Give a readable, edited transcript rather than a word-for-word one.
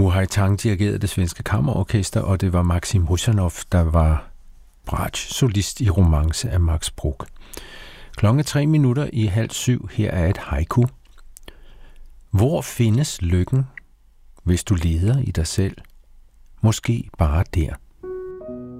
Muhai Tang dirigerede det svenske kammerorkester, og det var Maxim Rusanov, der var bratsch-solist i Romance af Max Bruch. 6:03. Her er et haiku. Hvor findes lykken, hvis du leder i dig selv? Måske bare der.